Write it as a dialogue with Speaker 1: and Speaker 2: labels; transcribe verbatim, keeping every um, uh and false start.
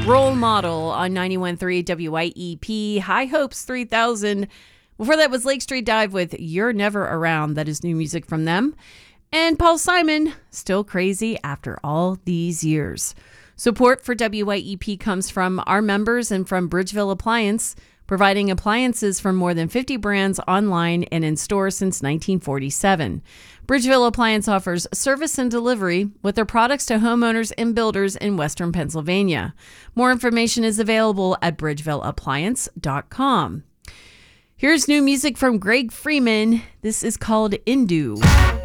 Speaker 1: Role Model on ninety-one point three W Y E P. High Hopes three thousand. Before that was Lake Street Dive with You're Never Around. That is new music from them. And Paul Simon, Still Crazy After All These Years. Support for W Y E P comes from our members and from Bridgeville Appliance, providing appliances from more than fifty brands online and in store since nineteen forty-seven. Bridgeville Appliance offers service and delivery with their products to homeowners and builders in Western Pennsylvania. More information is available at bridgeville appliance dot com. Here's new music from Greg Freeman. This is called Indu.